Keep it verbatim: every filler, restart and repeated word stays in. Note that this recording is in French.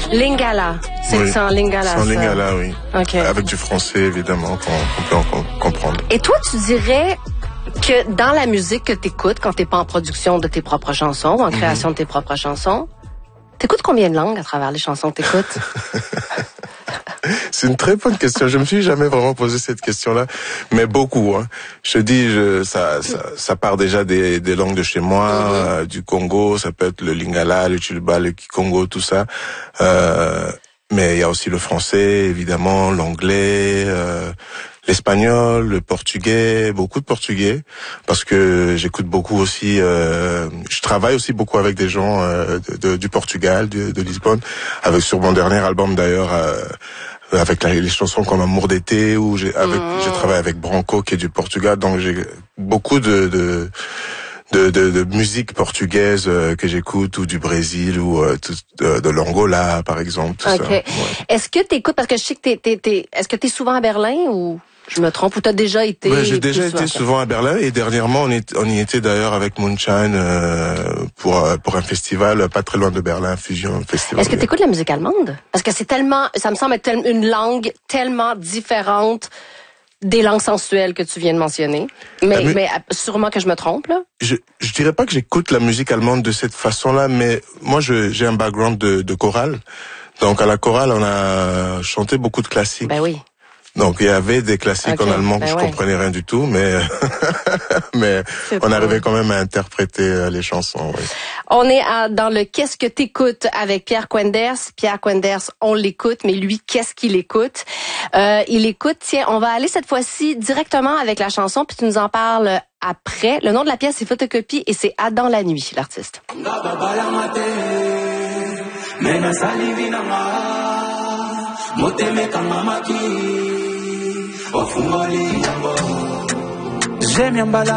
Lingala. C'est oui. en lingala, C'est en ça. lingala, oui. Okay. Avec du français, évidemment, qu'on, qu'on peut en comprendre. Et toi, tu dirais que dans la musique que t'écoutes, quand t'es pas en production de tes propres chansons ou en création mm-hmm. de tes propres chansons, t'écoutes combien de langues à travers les chansons que t'écoutes? C'est une très bonne question. Je me suis jamais vraiment posé cette question-là, mais beaucoup. Hein. Je te dis, je, ça, ça, ça part déjà des, des langues de chez moi, mm-hmm. euh, du Congo. Ça peut être le lingala, le tshilba, le kikongo, tout ça. Euh, mais il y a aussi le français, évidemment, l'anglais, euh, l'espagnol, le portugais, beaucoup de portugais, parce que j'écoute beaucoup aussi. Euh, je travaille aussi beaucoup avec des gens euh, de, de, du Portugal, de, de Lisbonne, avec sur mon dernier album d'ailleurs. Euh, avec la, les chansons comme Amour d'été, où j'ai avec mmh. j'ai travaillé avec Branco qui est du Portugal, donc j'ai beaucoup de de de, de, de musique portugaise euh, que j'écoute, ou du Brésil, ou euh, tout, de, de l'Angola par exemple, tout okay. ça. Ouais. Est-ce que t'écoutes, parce que je sais que t'es t'es t'es est-ce que t'es souvent à Berlin, ou je me trompe, ou t'as déjà été? Ouais, j'ai déjà été souvent, souvent à Berlin, et dernièrement on, est, on y était d'ailleurs avec Moonshine euh, pour pour un festival pas très loin de Berlin, Fusion Festival. Est-ce que t'écoutes la musique allemande? Parce que c'est tellement, ça me semble être une langue tellement différente des langues sensuelles que tu viens de mentionner. Mais, mu- mais sûrement que je me trompe, là. Je, je dirais pas que j'écoute la musique allemande de cette façon-là, mais moi je, j'ai un background de, de chorale. Donc à la chorale, on a chanté beaucoup de classiques. Ben oui. Donc il y avait des classiques okay. en allemand que ben je ouais. comprenais rien du tout, mais mais c'est on arrivait quand même à interpréter les chansons. Oui. On est à, dans le Qu'est-ce que t'écoutes avec Pierre Kwenders. Pierre Kwenders, on l'écoute, mais lui, qu'est-ce qu'il écoute? Euh, il écoute, tiens, on va aller cette fois-ci directement avec la chanson, puis tu nous en parles après. Le nom de la pièce, c'est Photocopie, et c'est Adam la nuit, l'artiste. J'aime bien